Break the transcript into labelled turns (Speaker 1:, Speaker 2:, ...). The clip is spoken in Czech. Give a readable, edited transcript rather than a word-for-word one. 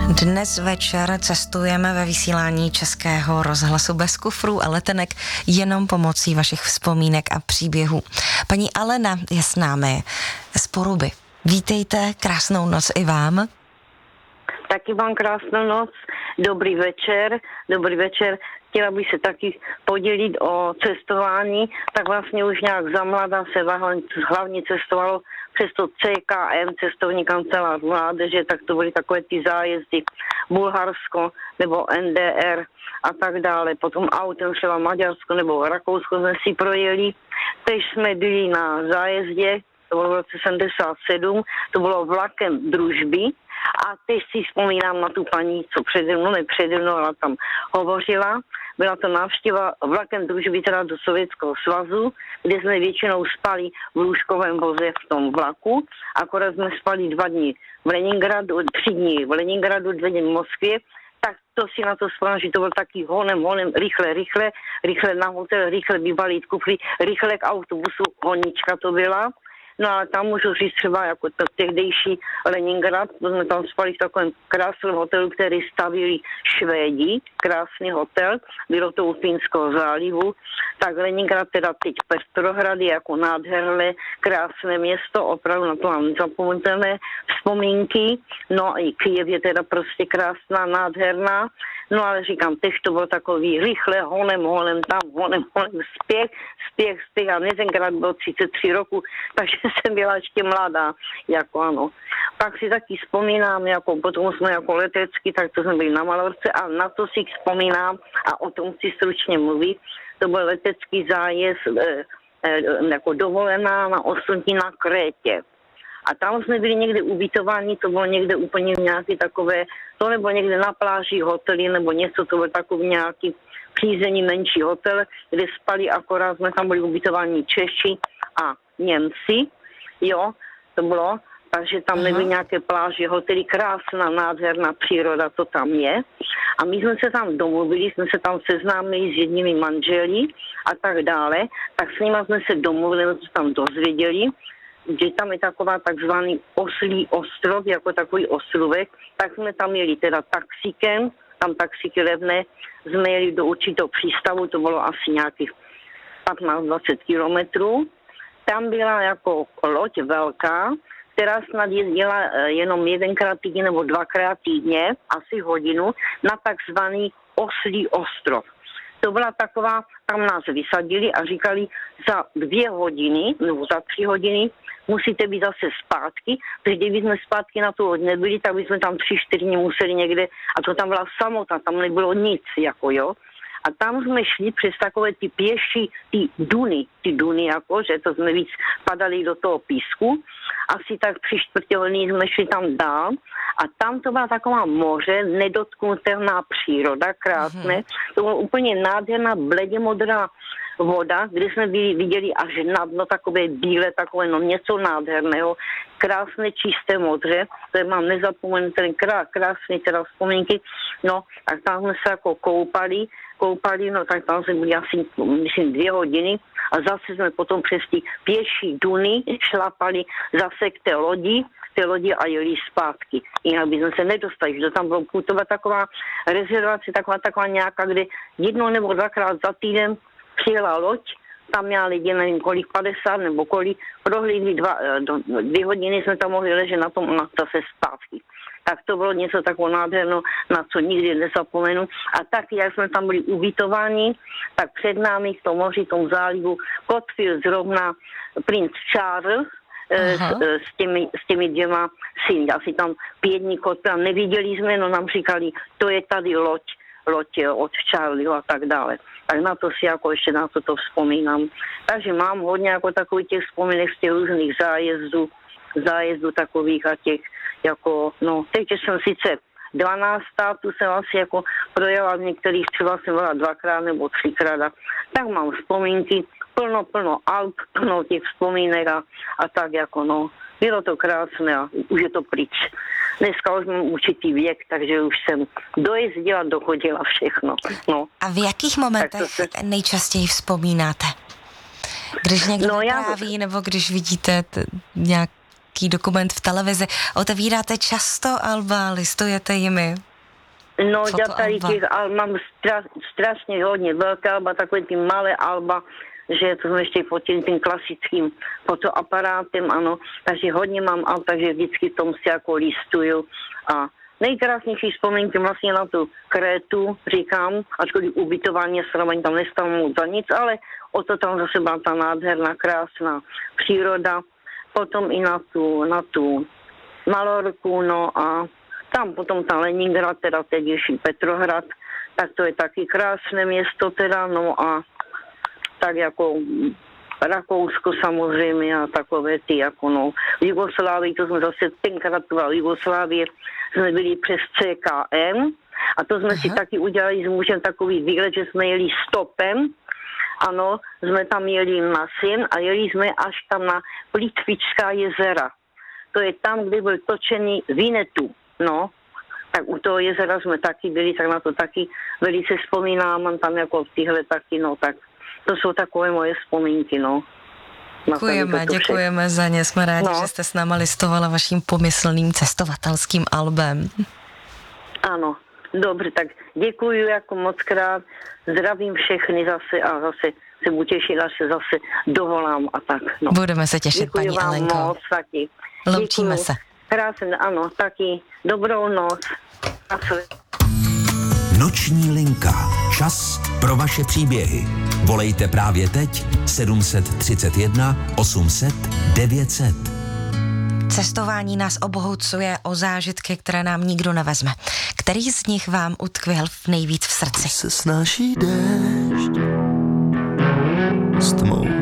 Speaker 1: Dnes večer cestujeme ve vysílání Českého rozhlasu bez kufrů a letenek, jenom pomocí vašich vzpomínek a příběhů. Paní Alena je s námi z Poruby. Vítejte, krásnou noc i vám.
Speaker 2: Taky vám krásnou noc, dobrý večer. Chtěla bych se taky podělit o cestování, tak vlastně už nějak za mladá se hlavně cestovalo přes to CKM, cestovní kancelář mládeže, tak to byly takové ty zájezdy Bulharsko nebo NDR a tak dále. Potom autem třeba Maďarsko nebo Rakousko jsme si projeli. Teď jsme byli na zájezdě, to bylo v roce 77, to bylo vlakem družby. A teď si vzpomínám na tu paní, co přede mnou, ale tam hovořila. Byla to návštěva vlakem družby teda do Sovětského svazu, kde jsme většinou spali v lůžkovém voze v tom vlaku. Akorát jsme spali 2 dny v Leningradu, 3 dny v Leningradu, 2 dny v Moskvě. Tak to si na to vzpomínám, že to byl taky honem, rychle na hotel, rychle vybalit kufry, rychle k autobusu, honička to byla. No a tam můžu říct třeba jako to tehdejší Leningrad, jsme tam spali v takovém krásném hotelu, který stavili Švédi, krásný hotel, bylo to u Finského zálivu, tak Leningrad teda teď Petrohrady jako nádherné, krásné město, opravdu na to mám nezapomenutelné vzpomínky, no a i Kyjev je teda prostě krásná, nádherná, no ale říkám, teď to bylo takový rychle, honem, tam, honem, spěch a mě tenkrát bylo 33 roku, takže jsem byla ještě mladá, jako ano. Pak si taky vzpomínám, jako potom jsme jako letecky, tak to jsme byli na Malorce a na to si vzpomínám a o tom si stručně mluvit. To byl letecký zájezd, jako dovolená na 8 dní na Krétě. A tam jsme byli někde ubytováni, to bylo někde úplně nějaký takové, to nebo někde na pláži hotely nebo něco, to byl takový nějaký přízemní menší hotel, kde spali akorát, jsme tam byli ubytováni Češi a Němci, jo, to bylo, takže tam nebyly nějaké pláže, hotely, krásná, nádherná příroda, to tam je. A my jsme se tam domluvili, jsme se tam seznámili s jedními manželi a tak dále, tak s nimi jsme se domluvili, jsme se tam dozvěděli, že tam je taková takzvaný oslí ostrov, jako takový ostrovek, tak jsme tam jeli teda taxíkem, tam taxíky levné, jsme jeli do určitého přístavu, to bylo asi nějakých 15-20 kilometrů. Tam byla jako loď velká, která snad jezdila jenom 1krát týdně nebo 2krát týdně, asi hodinu, na takzvaný oslí ostrov. To byla taková, tam nás vysadili a říkali, za 2 hodiny nebo za 3 hodiny musíte být zase zpátky, protože kdyby jsme zpátky na tu loď nebyli, tak bychom tam 3-4 dny museli někde, a to tam byla samota, tam nebylo nic, jako jo. A tam jsme šli přes takové ty pěší, ty duny jako, že to jsme víc padali do toho písku. Asi tak 3/4 hodiny jsme šli tam dál a tam to byla taková moře, nedotknutelná příroda, krásné. To byla úplně nádherná, bledě modrá voda, kde jsme viděli až na dno takové bílé, takové no něco nádherného, krásné čisté modře, to mám nezapomenutelné, krásné teda vzpomínky, no, tak tam jsme se jako koupali, no tak tam jsme byli asi, myslím, 2 hodiny a zase jsme potom přes ty pěší duny šlapali zase k té lodi a jeli zpátky. Jinak bychom se nedostali, že tam byla putová taková rezervace, taková nějaká, kde 1 nebo 2krát za týden přijela loď, tam měla lidi, nevím kolik, 50 nebo kolik, prohlídli 2 hodiny jsme tam mohli ležet na tom a zase zpátky. Tak to bylo něco takového nádherného, na co nikdy nezapomenu. A taky, jak jsme tam byli ubytováni, tak před námi v tom moři, tom zálivu, kotvil zrovna princ Charles s těmi 2 syny. Asi tam 5 dní kotvil, neviděli jsme, no nám říkali, to je tady loď od Charlieho a tak dále. Tak na to si jako ještě na to vzpomínám. Takže mám hodně jako takových těch vzpomínek z těch různých zájezdů takových a těch jako, no, teď jsem sice 12 států jsem asi jako projela, v některých třeba jsem byla 2krát nebo 3krát, tak mám vzpomínky, plno Alp, plno těch vzpomínek a tak jako no, bylo to krásné a už je to pryč. Dneska už mám určitý věk, takže už jsem dojezdila, dochodila všechno. No.
Speaker 1: A v jakých momentech nejčastěji vzpomínáte? Když někdo vypráví, nebo když vidíte nějaký nějaký dokument v televizi. Otevíráte často alba, listujete jimi?
Speaker 2: No, já tady těch alb mám strašně hodně velká alba, takové ty malé alba, že to jsme ještě fotili tím klasickým fotoaparátem, ano, takže hodně mám alb, takže vždycky tom si jako listuju a nejkrásnější vzpomínky vlastně na tu Krétu, říkám, ačkoliv ubytování srovnání tam nestalo za nic, ale o to tam zase byla ta nádherná, krásná příroda, potom i na tu Malorku, no a tam potom ta Leningrad, teda tehdejší Petrohrad, tak to je taky krásné město teda, no a tak jako Rakousko samozřejmě a takové ty jako no. V Jugoslávii, to jsme zase tenkrát v Jugoslávii, jsme byli přes CKM a to jsme si taky udělali s mužem takový výlet, že jsme jeli stopem. Ano, jsme tam jeli na Sien a jeli jsme až tam na Plitvičská jezera. To je tam, kde byl točený Winnetou, no. Tak u toho jezera jsme taky byli, tak na to taky velice vzpomínám, mám tam jako v tyhle taky, no tak to jsou takové moje vzpomínky, no.
Speaker 1: Děkujeme za ně, jsme rádi, že jste s náma listovala vaším pomyslným cestovatelským albem.
Speaker 2: Ano, dobře, tak děkuji jako moc krát, zdravím všechny zase a zase se budu těšit, až se zase dovolám a tak. No.
Speaker 1: Budeme se těšit, děkuji paní Alenko.
Speaker 2: Děkuji vám moc taky.
Speaker 1: Loučíme se.
Speaker 2: Krásně, ano, taky. Dobrou noc.
Speaker 3: Noční linka. Čas pro vaše příběhy. Volejte právě teď 731 800 900.
Speaker 1: Cestování nás obohacuje o zážitky, které nám nikdo nevezme. Který z nich vám utkvěl nejvíc v srdci?
Speaker 4: Se snáší déšť s tmou.